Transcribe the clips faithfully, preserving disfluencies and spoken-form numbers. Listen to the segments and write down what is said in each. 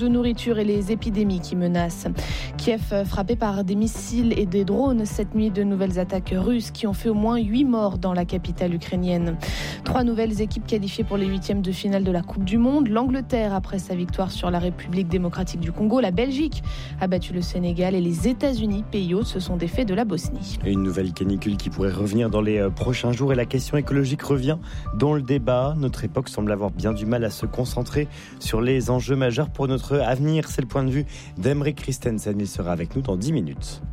de nourriture et les épidémies qui menacent. Kiev frappé par des missiles et des drones cette nuit, de nouvelles attaques russes qui ont fait au moins huit morts dans la capitale ukrainienne. Trois nouvelles équipes qualifiées pour les huitièmes de finale de la Coupe du Monde. L'Angleterre après sa victoire sur la République démocratique du Congo. La Belgique a battu le Sénégal et les États-Unis, pays hôtes, se sont défaits de la Bosnie. Et une nouvelle canicule qui pourrait revenir dans les prochains jours et la question écologique revient dans le débat. Notre époque semble avoir bien du mal à se concentrer sur les enjeux majeurs pour notre avenir. C'est le point de vue d'Aymeric Christensen. Il sera avec nous dans dix minutes.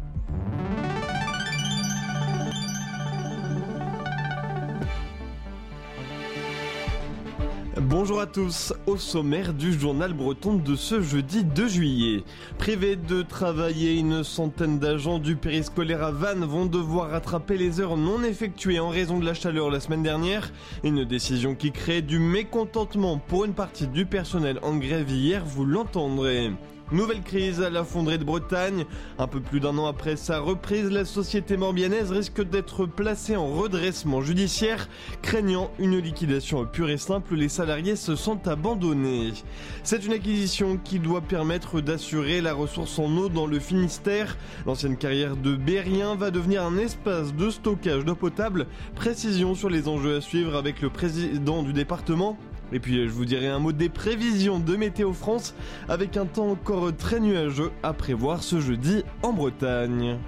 Bonjour à tous, au sommaire du journal breton de ce jeudi deux juillet. Privés de travailler, une centaine d'agents du périscolaire à Vannes vont devoir rattraper les heures non effectuées en raison de la chaleur la semaine dernière. Une décision qui crée du mécontentement pour une partie du personnel en grève hier, vous l'entendrez. Nouvelle crise à la Fonderie de Bretagne. Un peu plus d'un an après sa reprise, la société morbihannaise risque d'être placée en redressement judiciaire. Craignant une liquidation pure et simple, les salariés se sont abandonnés. C'est une acquisition qui doit permettre d'assurer la ressource en eau dans le Finistère. L'ancienne carrière de Bérien va devenir un espace de stockage d'eau potable. Précision sur les enjeux à suivre avec le président du département. Et puis je vous dirai un mot des prévisions de Météo France avec un temps encore très nuageux à prévoir ce jeudi en Bretagne.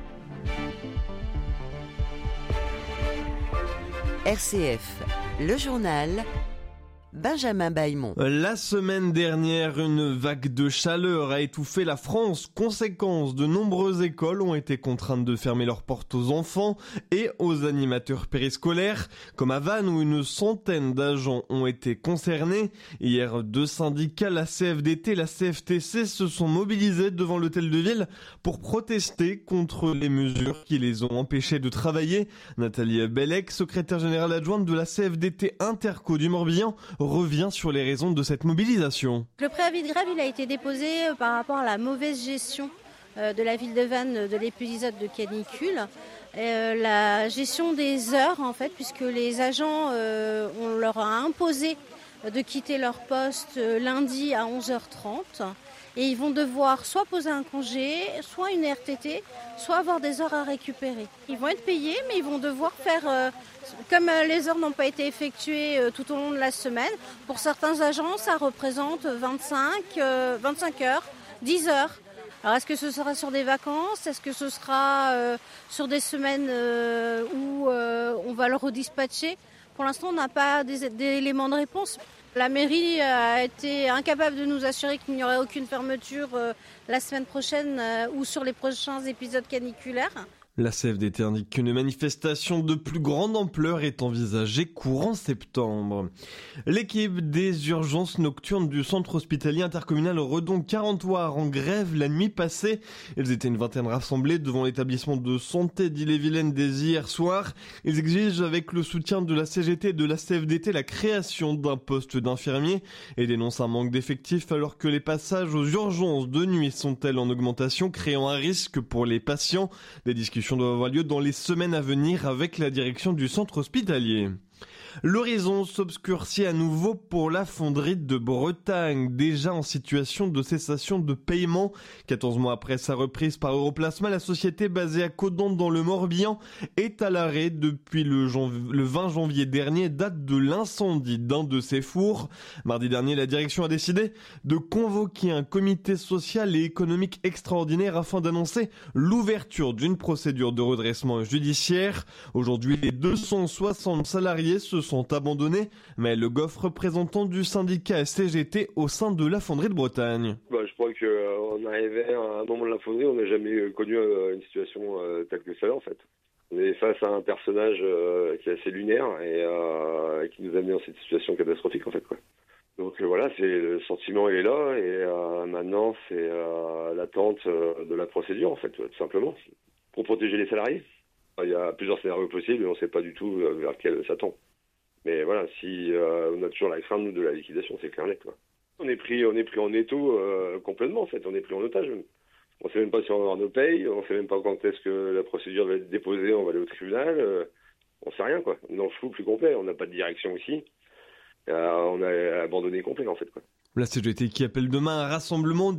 R C F, le journal, Benjamin Bailmont. La semaine dernière, une vague de chaleur a étouffé la France. Conséquence, de nombreuses écoles ont été contraintes de fermer leurs portes aux enfants et aux animateurs périscolaires, comme à Vannes où une centaine d'agents ont été concernés. Hier, deux syndicats, la C F D T et la C F T C, se sont mobilisés devant l'hôtel de ville pour protester contre les mesures qui les ont empêchés de travailler. Nathalie Bellec, secrétaire générale adjointe de la C F D T Interco du Morbihan, revient sur les raisons de cette mobilisation. Le préavis de grève il a été déposé par rapport à la mauvaise gestion de la ville de Vannes de l'épisode de canicule. Euh, la gestion des heures en fait, puisque les agents, euh, on leur a imposé de quitter leur poste lundi à onze heures trente et ils vont devoir soit poser un congé, soit une R T T, soit avoir des heures à récupérer. Ils vont être payés mais ils vont devoir faire... Euh, Comme les heures n'ont pas été effectuées tout au long de la semaine, pour certains agents, ça représente vingt-cinq, vingt-cinq heures, dix heures. Alors est-ce que ce sera sur des vacances ? Est-ce que ce sera euh, sur des semaines euh, où euh, on va le redispatcher ? Pour l'instant, on n'a pas d'éléments de réponse. La mairie a été incapable de nous assurer qu'il n'y aurait aucune fermeture euh, la semaine prochaine euh, ou sur les prochains épisodes caniculaires. La C F D T indique qu'une manifestation de plus grande ampleur est envisagée courant septembre. L'équipe des urgences nocturnes du centre hospitalier intercommunal Redon-Carentoire en grève la nuit passée. Ils étaient une vingtaine rassemblés devant l'établissement de santé d'Ille-et-Vilaine dès hier soir. Ils exigent avec le soutien de la C G T et de la C F D T la création d'un poste d'infirmier et dénoncent un manque d'effectifs alors que les passages aux urgences de nuit sont-elles en augmentation, créant un risque pour les patients. Des discussions doit avoir lieu dans les semaines à venir avec la direction du centre hospitalier. L'horizon s'obscurcit à nouveau pour la Fonderie de Bretagne, déjà en situation de cessation de paiement. quatorze mois après sa reprise par Europlasma, la société basée à Caudan dans le Morbihan est à l'arrêt depuis le, janv- le vingt janvier dernier, date de l'incendie d'un de ses fours. Mardi dernier, la direction a décidé de convoquer un comité social et économique extraordinaire afin d'annoncer l'ouverture d'une procédure de redressement judiciaire. Aujourd'hui, les deux cent soixante salariés se sont abandonnés, mais le Goff, représentant du syndicat C G T au sein de la Fonderie de Bretagne. Bah, je crois qu'on arrivait à un moment de la Fonderie, on n'a jamais connu une situation euh, telle que celle-là en fait. On est face à un personnage euh, qui est assez lunaire et euh, qui nous a mis dans cette situation catastrophique en fait, quoi. Donc euh, voilà, c'est le sentiment il est là et euh, maintenant c'est euh, l'attente euh, de la procédure en fait, tout simplement, pour protéger les salariés. Il y a plusieurs scénarios possibles et on ne sait pas du tout vers lequel ça tend. Mais voilà, si euh, on a toujours la crainte nous, de la liquidation, c'est clair net, quoi. On est pris, on est pris en étau euh, complètement en fait, on est pris en otage. Même. On ne sait même pas si on va avoir nos payes, on ne sait même pas quand est-ce que la procédure va être déposée, on va aller au tribunal. Euh, on ne sait rien quoi. On est dans le flou plus complet, on n'a pas de direction ici. Euh, on a abandonné complet en fait, quoi. La C G T qui appelle demain un rassemblement